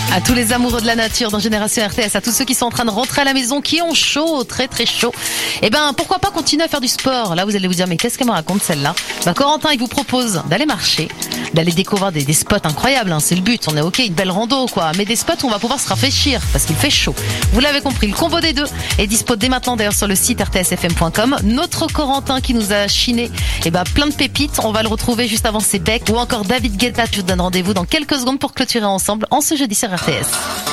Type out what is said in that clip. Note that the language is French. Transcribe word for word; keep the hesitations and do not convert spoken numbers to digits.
À tous les amoureux de la nature dans Génération R T S, à tous ceux qui sont en train de rentrer à la maison, qui ont chaud, très très chaud. Eh ben, pourquoi pas continuer à faire du sport? Là, vous allez vous dire, mais qu'est-ce qu'elle me raconte celle-là? Bah, Corentin, il vous propose d'aller marcher, d'aller découvrir des, des spots incroyables, hein, c'est le but. On est ok, une belle rando, quoi. Mais des spots où on va pouvoir se rafraîchir, parce qu'il fait chaud. Vous l'avez compris, le combo des deux est dispo dès maintenant d'ailleurs sur le site r t s f m point com. Notre Corentin qui nous a chiné, eh ben, plein de pépites. On va le retrouver juste avant ses becs. Ou encore David Guetta. Je vous donne rendez-vous dans quelques secondes pour clôturer ensemble en ce jeudi sur R T S.